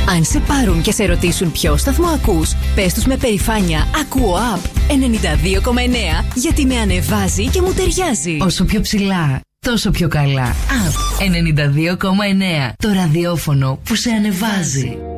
Αν σε πάρουν και σε ρωτήσουν ποιο σταθμό ακούς, πες τους με περηφάνεια «Ακούω Up 92,9» γιατί με ανεβάζει και μου ταιριάζει. Όσο πιο ψηλά, τόσο πιο καλά. Up 92,9, το ραδιόφωνο που σε ανεβάζει.